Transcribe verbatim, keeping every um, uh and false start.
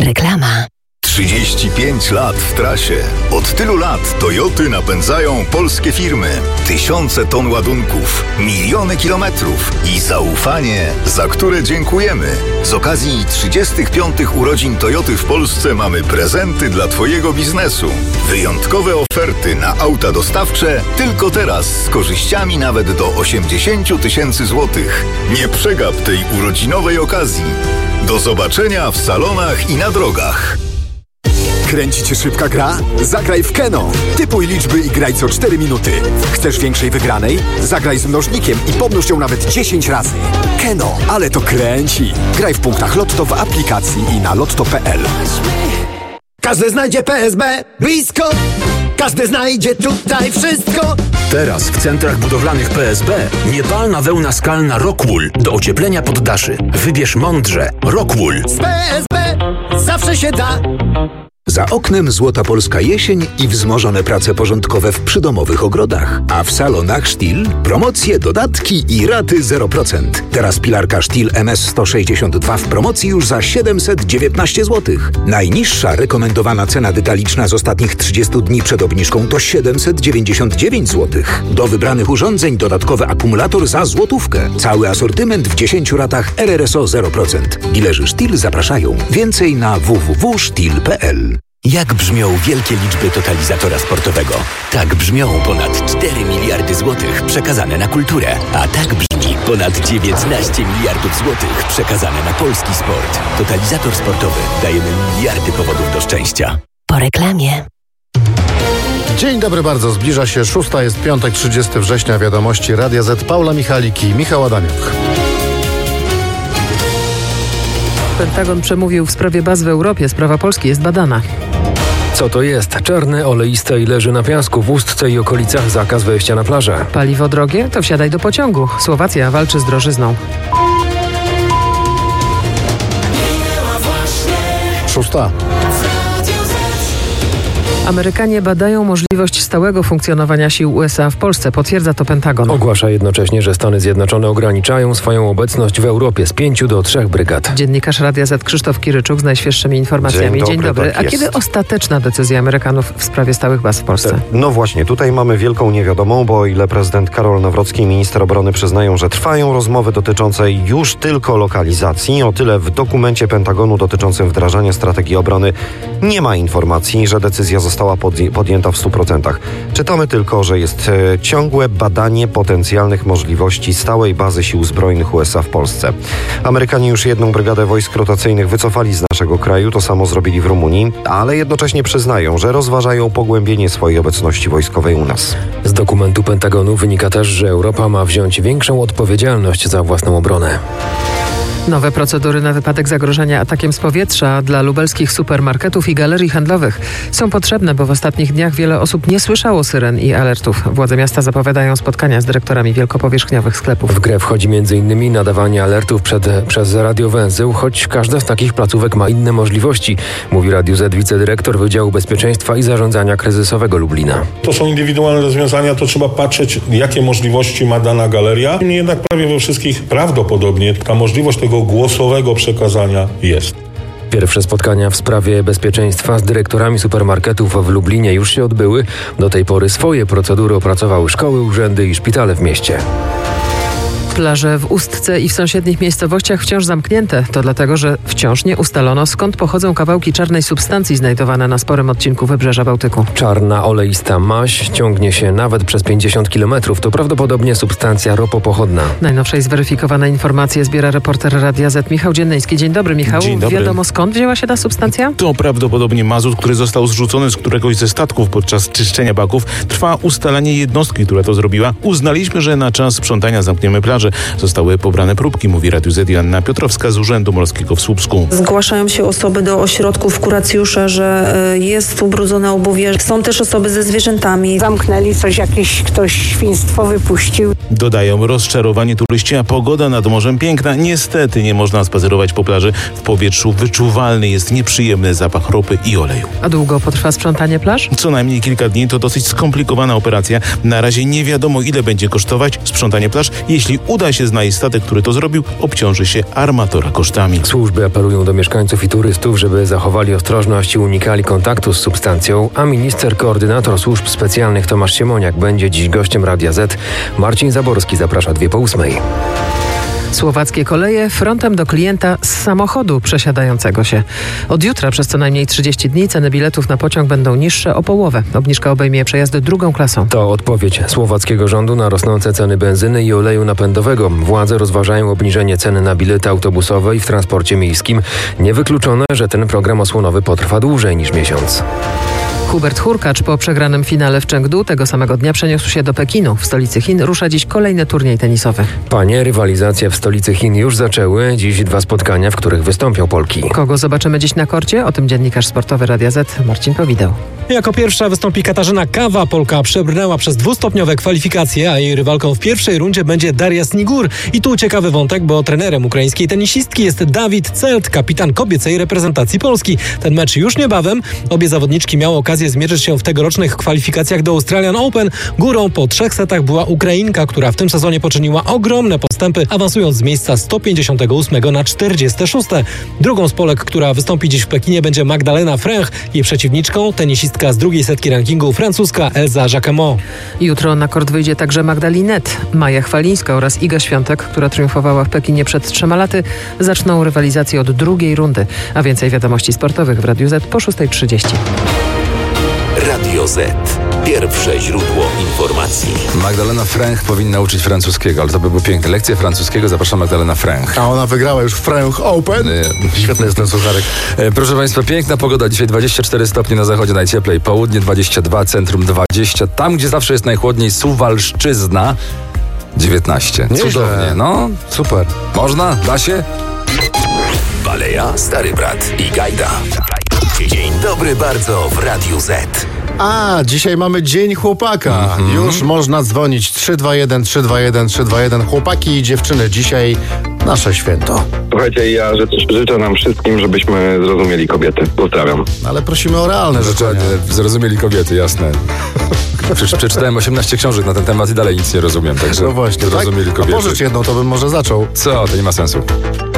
Reklama. trzydzieści pięć lat w trasie. Od tylu lat Toyoty napędzają polskie firmy. Tysiące ton ładunków, miliony kilometrów i zaufanie, za które dziękujemy. Z okazji trzydziestych piątych urodzin Toyoty w Polsce mamy prezenty dla Twojego biznesu. Wyjątkowe oferty na auta dostawcze tylko teraz z korzyściami nawet do osiemdziesiąt tysięcy złotych. Nie przegap tej urodzinowej okazji. Do zobaczenia w salonach i na drogach. Kręci cię szybka gra? Zagraj w Keno. Typuj liczby i graj co cztery minuty. Chcesz większej wygranej? Zagraj z mnożnikiem i pomnóż ją nawet dziesięć razy. Keno, ale to kręci. Graj w punktach Lotto w aplikacji i na lotto kropka p l. Każdy znajdzie P S B blisko. Każdy znajdzie tutaj wszystko. Teraz w centrach budowlanych P S B niepalna wełna skalna Rockwool do ocieplenia poddaszy. Wybierz mądrze. Rockwool. Z P S B zawsze się da. Za oknem złota polska jesień i wzmożone prace porządkowe w przydomowych ogrodach. A w salonach Stihl promocje, dodatki i raty zero procent. Teraz pilarka Stihl M S sto sześćdziesiąt dwa w promocji już za siedemset dziewiętnaście złotych. Najniższa rekomendowana cena detaliczna z ostatnich trzydziestu dni przed obniżką to siedemset dziewięćdziesiąt dziewięć złotych. Do wybranych urządzeń dodatkowy akumulator za złotówkę. Cały asortyment w dziesięciu ratach R R S O zero procent. Dilerzy Stihl zapraszają. Więcej na w w w kropka stihl kropka p l. Jak brzmią wielkie liczby totalizatora sportowego? Tak brzmią ponad cztery miliardy złotych przekazane na kulturę. A tak brzmi ponad dziewiętnaście miliardów złotych przekazane na polski sport. Totalizator sportowy. Dajemy miliardy powodów do szczęścia. Po reklamie. Dzień dobry bardzo. Zbliża się szósta, jest piątek, trzydziestego września. Wiadomości Radia Z. Paula Michaliki i Michał Adamiuk. Pentagon przemówił w sprawie baz w Europie. Sprawa Polski jest badana. Co to jest? Czarne, oleiste i leży na piasku. W Ustce i okolicach zakaz wejścia na plażę. Paliwo drogie? To wsiadaj do pociągu. Słowacja walczy z drożyzną. Szósta. Amerykanie badają możliwość stałego funkcjonowania sił U S A w Polsce. Potwierdza to Pentagon. Ogłasza jednocześnie, że Stany Zjednoczone ograniczają swoją obecność w Europie z pięciu do trzech brygad. Dziennikarz Radia Z Krzysztof Kiryczuk z najświeższymi informacjami. Dzień dobry. Dzień dobry. Tak A jest. kiedy ostateczna decyzja Amerykanów w sprawie stałych baz w Polsce? No właśnie, tutaj mamy wielką niewiadomą, bo o ile prezydent Karol Nawrocki i minister obrony przyznają, że trwają rozmowy dotyczące już tylko lokalizacji, o tyle w dokumencie Pentagonu dotyczącym wdrażania strategii obrony nie ma informacji, że decyzja została podjęta w stu procentach. Czytamy tylko, że jest e, ciągłe badanie potencjalnych możliwości stałej bazy sił zbrojnych U S A w Polsce. Amerykanie już jedną brygadę wojsk rotacyjnych wycofali z naszego kraju, to samo zrobili w Rumunii, ale jednocześnie przyznają, że rozważają pogłębienie swojej obecności wojskowej u nas. Z dokumentu Pentagonu wynika też, że Europa ma wziąć większą odpowiedzialność za własną obronę. Nowe procedury na wypadek zagrożenia atakiem z powietrza dla lubelskich supermarketów i galerii handlowych są potrzebne, bo w ostatnich dniach wiele osób nie słyszało syren i alertów. Władze miasta zapowiadają spotkania z dyrektorami wielkopowierzchniowych sklepów. W grę wchodzi między innymi nadawanie alertów przed, przez radiowęzeł, choć każda z takich placówek ma inne możliwości, mówi Radiu Z wicedyrektor Wydziału Bezpieczeństwa i Zarządzania Kryzysowego Lublina. To są indywidualne rozwiązania, to trzeba patrzeć, jakie możliwości ma dana galeria. Niemniej jednak prawie we wszystkich prawdopodobnie ta możliwość tego głosowego przekazania jest. Pierwsze spotkania w sprawie bezpieczeństwa z dyrektorami supermarketów w Lublinie już się odbyły. Do tej pory swoje procedury opracowały szkoły, urzędy i szpitale w mieście. Plaże w Ustce i w sąsiednich miejscowościach wciąż zamknięte. To dlatego, że wciąż nie ustalono, skąd pochodzą kawałki czarnej substancji znajdowane na sporym odcinku Wybrzeża Bałtyku. Czarna, oleista maź ciągnie się nawet przez pięćdziesiąt kilometrów. To prawdopodobnie substancja ropopochodna. Najnowsze i zweryfikowane informacje zbiera reporter Radia Z Michał Dziennyjski. Dzień dobry, Michał. Dzień dobry. Wiadomo, skąd wzięła się ta substancja? To prawdopodobnie mazut, który został zrzucony z któregoś ze statków podczas czyszczenia baków. Trwa ustalanie jednostki, która to zrobiła. Uznaliśmy, że na czas sprzątania zamkniemy plażę. Zostały pobrane próbki, mówi Radiu Z Joanna Piotrowska z Urzędu Morskiego w Słupsku. Zgłaszają się osoby do ośrodków kuracjusze, że jest ubrudzone obuwie. Są też osoby ze zwierzętami. Zamknęli coś, jakiś ktoś świństwo wypuścił. Dodają rozczarowanie turyści, a pogoda nad morzem piękna. Niestety nie można spacerować po plaży. W powietrzu wyczuwalny jest nieprzyjemny zapach ropy i oleju. A długo potrwa sprzątanie plaż? Co najmniej kilka dni. To dosyć skomplikowana operacja. Na razie nie wiadomo, ile będzie kosztować sprzątanie plaż. Jeśli uda uda się znaleźć statek, który to zrobił, obciąży się armatora kosztami. Służby apelują do mieszkańców i turystów, żeby zachowali ostrożność i unikali kontaktu z substancją, a minister koordynator służb specjalnych Tomasz Siemoniak będzie dziś gościem Radia Z. Marcin Zaborski zaprasza dwie po ósmej. Słowackie koleje frontem do klienta z samochodu przesiadającego się. Od jutra przez co najmniej trzydzieści dni ceny biletów na pociąg będą niższe o połowę. Obniżka obejmie przejazdy drugą klasą. To odpowiedź słowackiego rządu na rosnące ceny benzyny i oleju napędowego. Władze rozważają obniżenie ceny na bilety autobusowe i w transporcie miejskim. Niewykluczone, że ten program osłonowy potrwa dłużej niż miesiąc. Hubert Hurkacz po przegranym finale w Chengdu tego samego dnia przeniósł się do Pekinu. W stolicy Chin rusza dziś kolejny turniej tenisowy. Panie, rywalizacje w stolicy Chin już zaczęły. Dziś dwa spotkania, w których wystąpią Polki. Kogo zobaczymy dziś na korcie? O tym dziennikarz sportowy Radia Z Marcin Powideł. Jako pierwsza wystąpi Katarzyna Kawa. Polka przebrnęła przez dwustopniowe kwalifikacje, a jej rywalką w pierwszej rundzie będzie Daria Snigur. I tu ciekawy wątek, bo trenerem ukraińskiej tenisistki jest Dawid Celt, kapitan kobiecej reprezentacji Polski. Ten mecz już niebawem. Obie zawodniczki miały okazję zmierzyć się w tegorocznych kwalifikacjach do Australian Open. Górą po trzech setach była Ukrainka, która w tym sezonie poczyniła ogromne postępy, awansując z miejsca sto pięćdziesiątego ósmego na czterdzieste szóste. Drugą z Polek, która wystąpi dziś w Pekinie, będzie Magdalena Fręch. Jej przeciwniczką tenisistka z drugiej setki rankingu, francuska Elza Jacquemot. Jutro na kort wyjdzie także Magdalinet. Maja Chwalińska oraz Iga Świątek, która triumfowała w Pekinie przed trzema laty, zaczną rywalizację od drugiej rundy. A więcej wiadomości sportowych w Radiu Z po szósta trzydzieści. Radio Z. Pierwsze źródło informacji. Magdalena Fręch powinna uczyć francuskiego, ale to by były piękne lekcje francuskiego. Zapraszam Magdalena Fręch. A ona wygrała już Fręch Open. Świetny jest ten sucharek. E, proszę Państwa, piękna pogoda. Dzisiaj dwadzieścia cztery stopnie na zachodzie, najcieplej. Południe dwadzieścia dwa, centrum dwadzieścia. Tam, gdzie zawsze jest najchłodniej, Suwalszczyzna dziewiętnaście. Nieźle. Cudownie, no. Super. Można? Da się? Baleja, Stary Brat i Gajda. Dzień dobry bardzo w Radiu Z. A, dzisiaj mamy Dzień Chłopaka. Mm-hmm. Już można dzwonić trzy dwa jeden, trzy dwa jeden, trzy dwa jeden. Chłopaki i dziewczyny, dzisiaj nasze święto. Słuchajcie, ja życzę, życzę nam wszystkim, żebyśmy zrozumieli kobiety. Pozdrawiam. Ale prosimy o realne życzenia. Zrozumieli kobiety, jasne. Przecież przeczytałem osiemnaście książek na ten temat i dalej nic nie rozumiem, także no właśnie, zrozumieli tak? kobiety. A pożycz jedną, to bym może zaczął. Co? To nie ma sensu.